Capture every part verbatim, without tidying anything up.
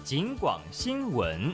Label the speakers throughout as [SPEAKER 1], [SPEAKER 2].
[SPEAKER 1] 警广新闻。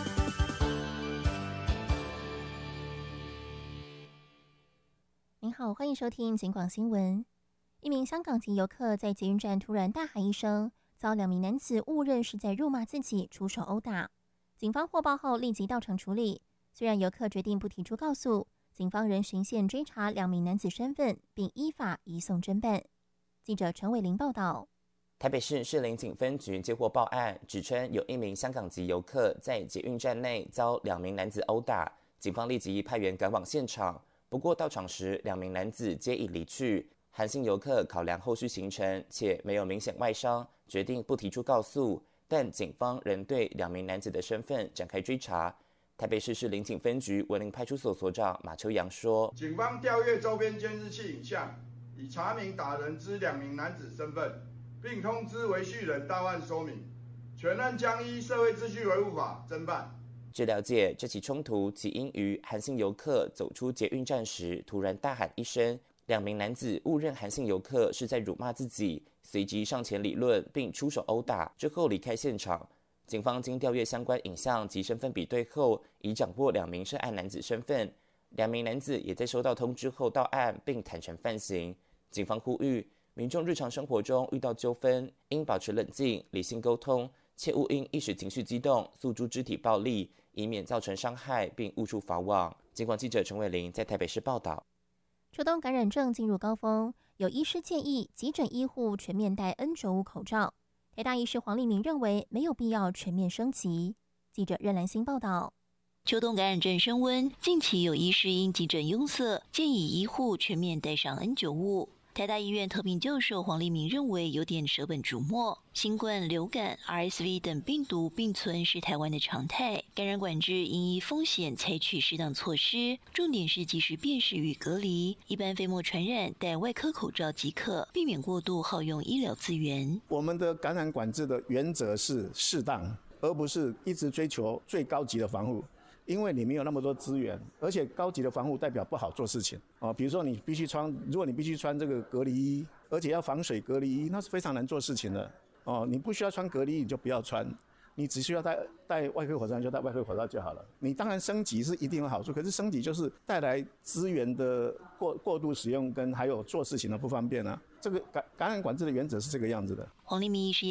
[SPEAKER 2] 您好，欢迎收听警广新闻。一名香港籍游客在捷运站突然大喊一声，遭两名男子误认是在辱骂自己，出手殴打。警方获报后立即到场处理。虽然游客决定不提出告诉，警方仍循线追查两名男子身份，并依法移送侦办。记者陈伟玲报道。
[SPEAKER 3] 台北市士林警分局接获报案，指称有一名香港籍游客在捷运站内遭两名男子殴打，警方立即派员赶往现场。不过到场时，两名男子皆已离去。韩姓游客考量后续行程，且没有明显外伤，决定不提出告诉，但警方仍对两名男子的身份展开追查。台北市士林警分局文林派出所所长马秋阳说：“
[SPEAKER 4] 警方调阅周边监视器影像，已查明打人之两名男子身份，并通知维序人到案说明，全案将依社会秩序维护法侦办。”
[SPEAKER 3] 据了解，这起冲突起因于韩姓游客走出捷运站时突然大喊一声，两名男子误认韩姓游客是在辱骂自己，随即上前理论并出手殴打，之后离开现场。警方经调阅相关影像及身份比对后，已掌握两名涉案男子身份。两名男子也在收到通知后到案，并坦诚犯行。警方呼吁民众日常生活中遇到纠纷，应保持冷静、理性沟通，切勿因一时情绪激动诉诸肢体暴力，以免造成伤害并误触法网。警广记者陈伟玲在台北市报道。
[SPEAKER 2] 秋冬感染症进入高峰，有医师建议急诊医护全面戴 N 九十五 口罩。台大医师黄立明认为没有必要全面升级。记者任兰心报道。
[SPEAKER 5] 秋冬感染症升温，近期有医师因急诊拥塞，建议医护全面戴上 N 九十五。台大医院特聘教授黄立明认为有点舍本逐末。新冠、流感、R S V 等病毒并存是台湾的常态，感染管制应依风险采取适当措施，重点是及时辨识与隔离。一般飞沫传染戴外科口罩即可，避免过度耗用医疗资源。
[SPEAKER 6] 我们的感染管制的原则是适当，而不是一直追求最高级的防护。因为你没有那么多资源，而且高级的防护代表不好做事情哦。比如说你必须穿，如果你必须穿这个隔离衣，而且要防水隔离衣，那是非常难做事情的哦。你不需要穿隔离衣，你就不要穿，你只需要戴戴外科口罩就戴外科口罩就好了。你当然升级是一定有好处，可是升级就是带来资源的过过度使用跟还有做事情的不方便啊。这个感感染管制的原则是这个样子的。
[SPEAKER 5] 黄立明医师